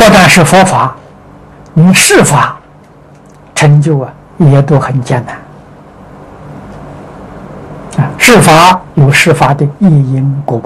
但是佛法，你世法成就也都很艰难。世法有世法的因果报。